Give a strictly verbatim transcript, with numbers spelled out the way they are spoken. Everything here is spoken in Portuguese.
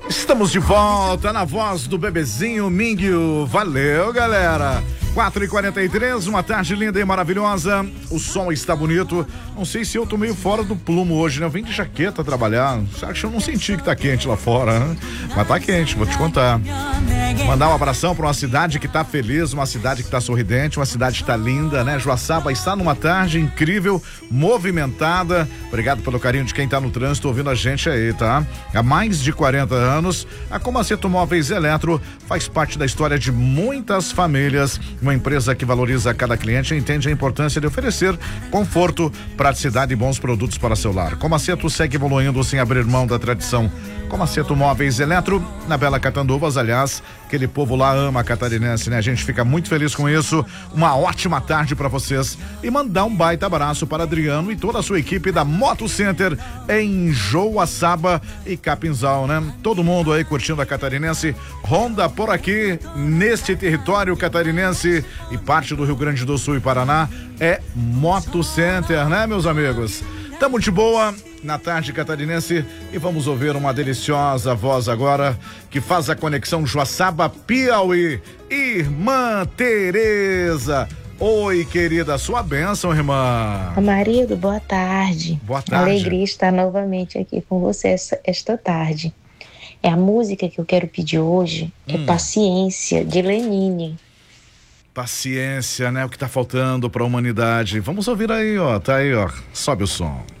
Estamos de volta na voz do bebezinho Minguio. Valeu, galera. quatro e quarenta e três, uma tarde linda e maravilhosa. O som está bonito. Não sei se eu tô meio fora do plumo hoje, né? Eu vim de jaqueta trabalhar. Acho que eu não senti que tá quente lá fora, né? Mas tá quente, vou te contar. Mandar um abração para uma cidade que tá feliz, uma cidade que tá sorridente, uma cidade que tá linda, né? Joaçaba está numa tarde incrível, movimentada. Obrigado pelo carinho de quem tá no trânsito ouvindo a gente aí, tá? Há mais de quarenta anos, a Comaceto Móveis Eletro faz parte da história de muitas famílias. Uma empresa que valoriza cada cliente e entende a importância de oferecer conforto, praticidade e bons produtos para seu lar. Comaceto segue evoluindo sem abrir mão da tradição. Comaceto Móveis Eletro, na Bela Catanduvas, aliás, aquele povo lá ama catarinense, né? A gente fica muito feliz com isso. Uma ótima tarde para vocês e mandar um baita abraço para Adriano e toda a sua equipe da Moto Center em Joaçaba e Capinzal, né? Todo mundo aí curtindo a catarinense. Honda por aqui, neste território catarinense e parte do Rio Grande do Sul e Paraná, é Moto Center, né, meus amigos? Tamo de boa na tarde catarinense e vamos ouvir uma deliciosa voz agora que faz a conexão Joaçaba-Piauí. Irmã Tereza. Oi, querida, sua bênção, irmã. Marido, boa tarde. Boa tarde. Alegria estar novamente aqui com você esta, esta tarde. É a música que eu quero pedir hoje, hum. é Paciência, de Lenine. Paciência, né? O que tá faltando pra humanidade. Vamos ouvir aí, ó. Tá aí, ó. Sobe o som.